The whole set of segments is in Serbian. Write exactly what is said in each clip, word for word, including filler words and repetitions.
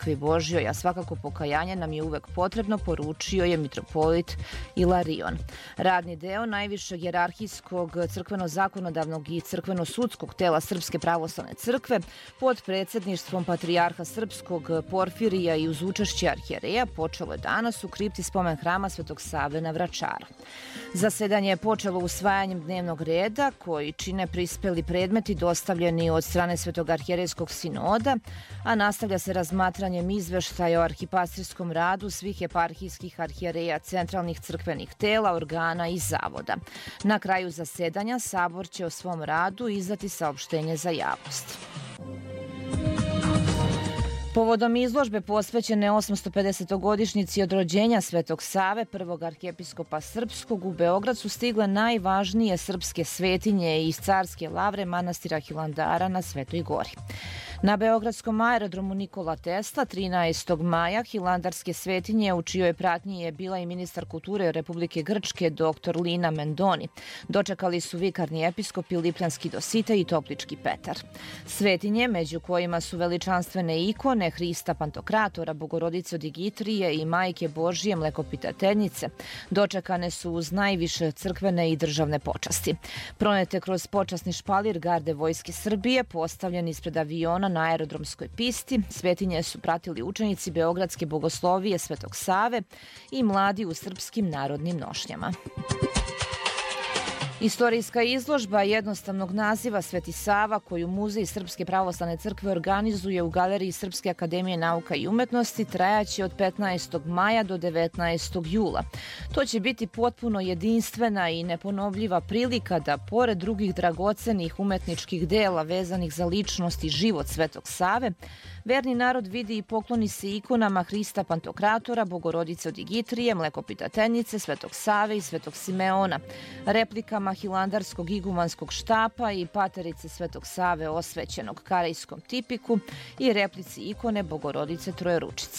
crkvi Božjoj, a svakako pokajanje nam je uvek potrebno, poručio je mitropolit Ilarion. Radni deo najvišeg jerarhijskog crkveno-zakonodavnog i crkveno-sudskog tela Srpske pravoslavne crkve pod predsjedništvom patrijarha Srpskog Porfirija i uz učešće arhijereja počelo je danas u kripti spomen hrama Svetog Save na Vračaru. Zasedanje je počelo usvajanjem dnevnog reda koji čine prispeli predmeti dostavljeni od strane Svetog arhijerejskog sinoda, a nastavlja se razmatranjem izveštaja o arhipastirskom radu svih eparhijskih arhijereja, centralnih crkvenih tela, organa i zavoda. Na kraju zasedanja Sabor će o svom radu izdati saopštenje za javnost. Povodom izložbe posvećene osamstopedesetogodišnjici od rođenja Svetog Save, prvog arhijepiskopa srpskog, u Beograd su stigle najvažnije srpske svetinje iz carske lavre manastira Hilandara na Svetoj Gori. Na beogradskom aerodromu Nikola Tesla trinaestog maja hilandarske svetinje, u čijoj pratnji je bila i ministar kulture Republike Grčke dr Lina Mendoni, dočekali su vikarni episkopi Lipljanski Dositej i Toplički Petar. Svetinje, među kojima su veličanstvene ikone Hrista Pantokratora, Bogorodice Digitrije i Majke Božije Mlekopitateljice, dočekane su uz najviše crkvene i državne počasti. Pronete kroz počasni špalir garde Vojske Srbije, postavljeni ispred aviona na aerodromskoj pisti, svetinje su pratili učenici Beogradske bogoslovije Svetog Save i mladi u srpskim narodnim nošnjama. Istorijska izložba jednostavnog naziva Sveti Sava, koju Muzej Srpske pravoslavne crkve organizuje u Galeriji Srpske akademije nauka i umetnosti, trajaće od petnaestog maja do devetnaestog jula. To će biti potpuno jedinstvena i neponovljiva prilika da, pored drugih dragocenih umetničkih dela vezanih za ličnost i život Svetog Save, verni narod vidi i pokloni se ikonama Hrista Pantokratora, Bogorodice Digitrije, Mlekopitateljice, Svetog Save i Svetog Simeona, replikama hilandarskog igumanskog štapa i paterice Svetog Save osvećenog karejskom tipiku i replici ikone Bogorodice Trojeručice.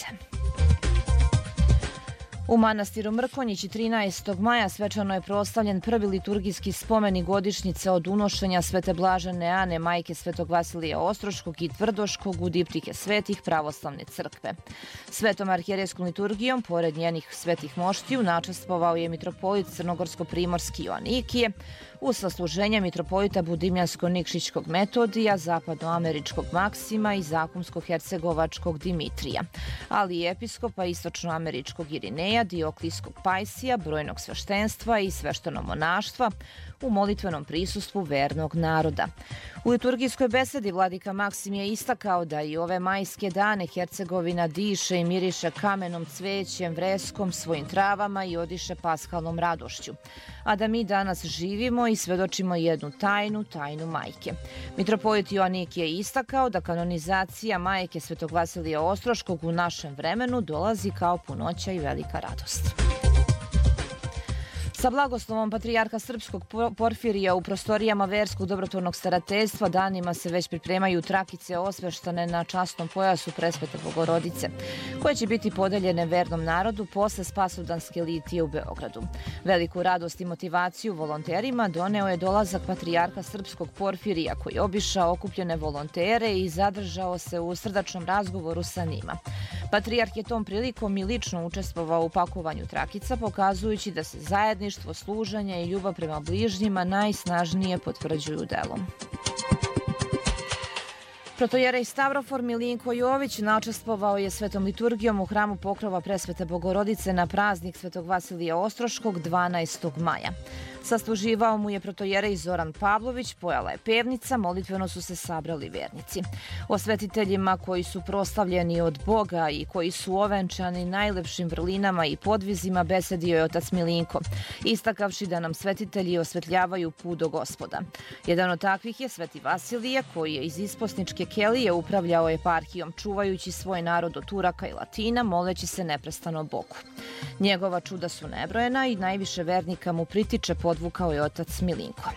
U manastiru Mrkonjići trinaestog maja svečano je proslavljen prvi liturgijski spomenik godišnjice od unošenja Svete Blažene Ane, majke Svetog Vasilija Ostroškog i Tvrdoškog u diptike svetih pravoslavne crkve. Svetom arhijerejskom liturgijom, pored njenih svetih moštiju, načestvovao je mitropolit Crnogorsko-primorski Joanikije, uz sasluženje mitropolita Budimljansko-Nikšićkog Metodija, zapadnoameričkog Maksima i zakumsko-hercegovačkog Dimitrija, ali i episkopa istočnoameričkog Irineja, Dioklijskog Pajsija, brojnog sveštenstva i sveštenomonaštva u molitvenom prisustvu vernog naroda. U liturgijskoj besedi vladika Maksim je istakao da i ove majske dane Hercegovina diše i miriše kamenom, cvećem, vreskom, svojim travama i odiše paskalnom radošću, a da mi danas živimo i svedočimo jednu tajnu, tajnu majke. Mitropolit Joanik je istakao da kanonizacija majke Svetog Vasilija Ostroškog u našem vremenu dolazi kao punoća i velika radost. Sa blagoslovom patrijarha Srpskog Porfirija u prostorijama verskog dobrotvornog starateljstva danima se već pripremaju trakice osveštane na časnom pojasu Presvete Bogorodice, koje će biti podeljene vernom narodu posle Spasovdanske litije u Beogradu. Veliku radost i motivaciju volonterima doneo je dolazak patrijarha Srpskog Porfirija, koji je obišao okupljene volontere i zadržao se u srdačnom razgovoru sa njima. Patrijarh je tom prilikom i lično učestvovao u pakovanju trakica, pokazujući da se zajedništvo, služenje i ljubav prema bližnjima najsnažnije potvrđuju delom. Protojerej Stavrofor Milinko Jović načestvovao je svetom liturgijom u hramu Pokrova Presvete Bogorodice na praznik Svetog Vasilija Ostroškog dvanaestog maja. Sasluživao mu je protojerej Zoran Pavlović, pojala je pevnica, molitveno su se sabrali vernici. O svetiteljima koji su proslavljeni od Boga i koji su ovenčani najlepšim vrlinama i podvizima besedio je otac Milinko, istakavši da nam svetitelji osvetljavaju put do Gospoda. Jedan od takvih je Sveti Vasilije, koji je iz isposničke kelije upravljao eparhijom, čuvajući svoj narod od Turaka i Latina, moleći se neprestano Bogu. Njegova čuda su nebrojena i najviše vernika mu pritiče, podvukao je otac Milinko.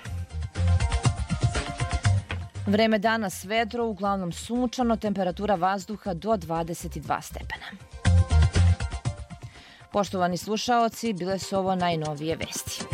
Vreme danas vedro, uglavnom sunčano, temperatura vazduha do dvadeset dva stepena. Poštovani slušaoci, bile su ovo najnovije vesti.